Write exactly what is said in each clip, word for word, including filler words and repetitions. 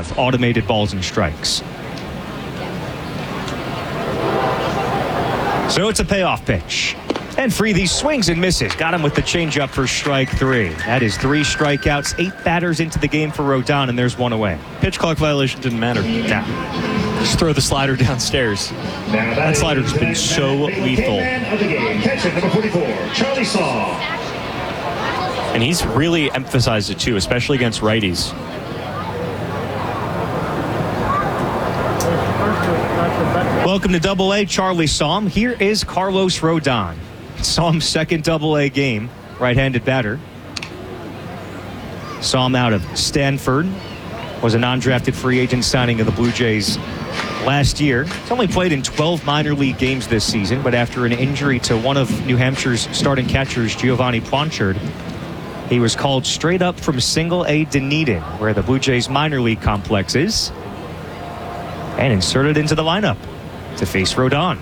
have automated balls and strikes. So it's a payoff pitch. And Freethy swings and misses. Got him with the changeup for strike three. That is three strikeouts, eight batters into the game for Rodon, and there's one away. Pitch clock violation didn't matter. Nah. Just throw the slider downstairs. That slider's been so lethal. Catcher number forty-four, Charlie Saw. And he's really emphasized it too, especially against righties. Welcome to Double A, Charlie Saum. Here is Carlos Rodon. Saum's second Double A game, right-handed batter. Saum out of Stanford. Was a non-drafted free agent signing of the Blue Jays last year. He's only played in twelve minor league games this season, but after an injury to one of New Hampshire's starting catchers, Giovanni Planchard, he was called straight up from Single A Dunedin, where the Blue Jays minor league complex is, and inserted into the lineup to face Rodon.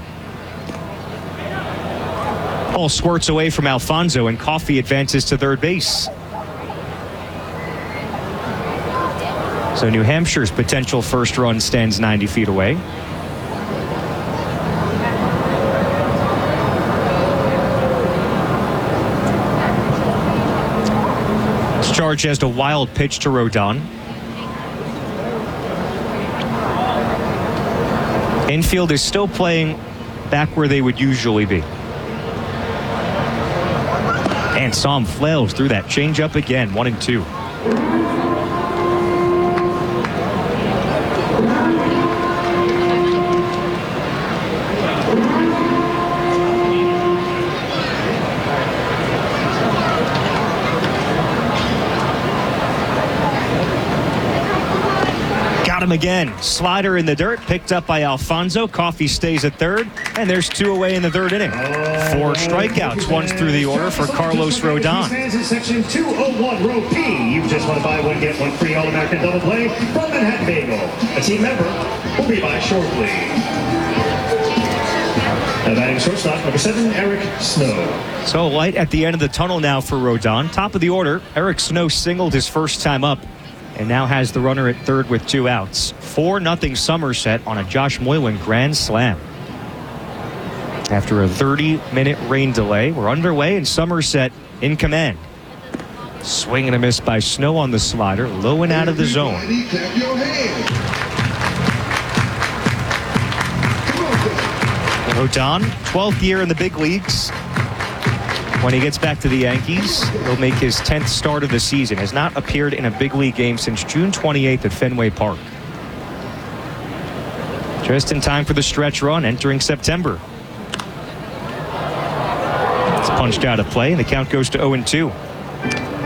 Ball squirts away from Alfonso, and Coffey advances to third base. So New Hampshire's potential first run stands ninety feet away. This charge has a wild pitch to Rodon. Infield is still playing back where they would usually be. And Saum flails through that changeup again, one and two. Got him again. Slider in the dirt, picked up by Alfonso. Coffey stays at third, and there's two away in the third inning. Four strikeouts, one's through the order for Carlos Rodon. Fans in section two oh one, row P. You just want to buy one, get one free All-American double play from Manhattan Bagel. A team member will be by shortly. Now batting shortstop, number seven, Eric Snow. So light at the end of the tunnel now for Rodon. Top of the order, Eric Snow singled his first time up, and now has the runner at third with two outs. four nothing Somerset on a Josh Moylan grand slam. After a thirty minute rain delay, we're underway, and Somerset in command. Swing and a miss by Snow on the slider, low and out of the zone. Rodon, twelfth year in the big leagues. When he gets back to the Yankees, he'll make his tenth start of the season. Has not appeared in a big league game since June twenty-eighth at Fenway Park. Just in time for the stretch run entering September. It's punched out of play, and the count goes to oh and two.